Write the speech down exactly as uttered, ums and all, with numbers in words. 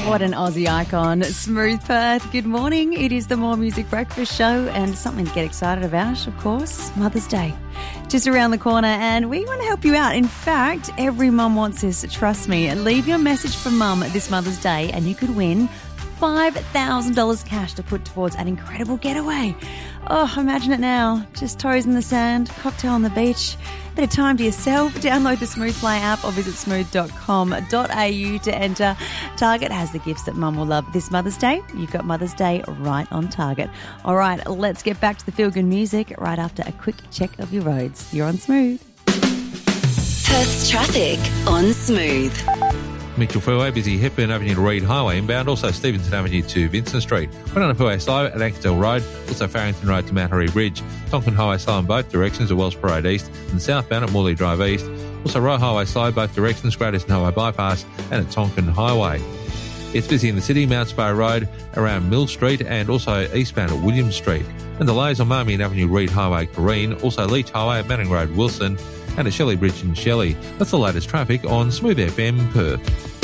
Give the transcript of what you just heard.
What an Aussie icon. Smooth Perth, good morning. It is the More Music Breakfast Show and something to get excited about, of course, Mother's Day. Just around the corner and we want to help you out. In fact, every mum wants this, trust me. Leave your message for mum this Mother's Day and you could win five thousand dollars cash to put towards an incredible getaway. Oh, imagine it now. Just toes in the sand, cocktail on the beach, bit of time to yourself. Download the Smooth Play app or visit smooth dot com dot a u to enter. Target has the gifts that mum will love this Mother's Day. You've got Mother's Day right on target. All right, let's get back to the feel-good music right after a quick check of your roads. You're on Smooth. Perth's traffic on Smooth. Mitchell Freeway, busy Hepburn Avenue to Reid Highway inbound, also Stevenson Avenue to Vincent Street. Went on Freeway slow at Ankersdale Road, also Farrington Road to Mount Harry Bridge. Tonkin Highway slow in both directions at Wells Parade East and southbound at Morley Drive East. Also Roe Highway slow both directions, Great Eastern Highway Bypass and at Tonkin Highway. It's busy in the city, Mount Sparrow Road around Mill Street and also eastbound at William Street. And delays on Marmion Avenue, Reid Highway, Corrine, also Leach Highway at Manning Road, Wilson and at Shelley Bridge in Shelley. That's the latest traffic on Smooth F M Perth.